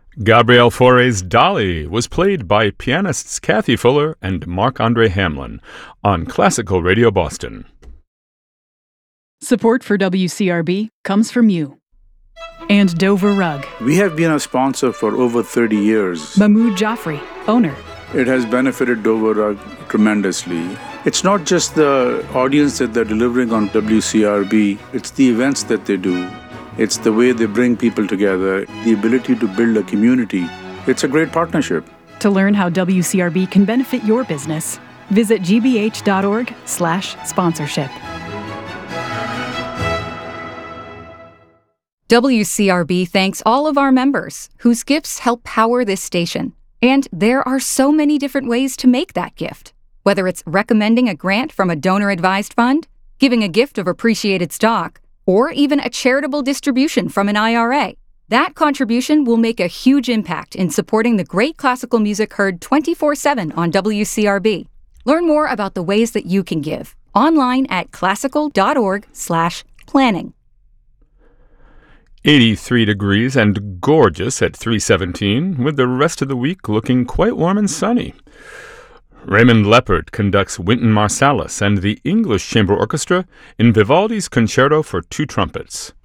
Gabrielle Fauré's Dolly was played by pianists Kathy Fuller and Marc-Andre Hamlin on Classical Radio Boston. Support for WCRB comes from you. And Dover Rug. We have been a sponsor for over 30 years. Mahmoud Jaffrey, owner. It has benefited Dover Rug tremendously. It's not just the audience that they're delivering on WCRB, it's the events that they do. It's the way they bring people together, the ability to build a community. It's a great partnership. To learn how WCRB can benefit your business, visit gbh.org/sponsorship. WCRB thanks all of our members whose gifts help power this station. And there are so many different ways to make that gift. Whether it's recommending a grant from a donor-advised fund, giving a gift of appreciated stock, or even a charitable distribution from an IRA, that contribution will make a huge impact in supporting the great classical music heard 24/7 on WCRB. Learn more about the ways that you can give online at classical.org/planning. 83 degrees and gorgeous at 3:17, with the rest of the week looking quite warm and sunny. Raymond Leppard conducts Wynton Marsalis and the English Chamber Orchestra in Vivaldi's Concerto for Two Trumpets.